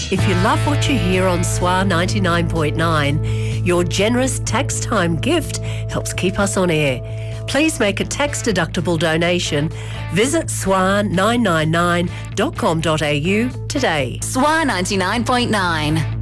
If you love what you hear on SWA 99.9, your generous tax time gift helps keep us on air. Please make a tax-deductible donation. Visit swa999.com.au today. SWA 99.9.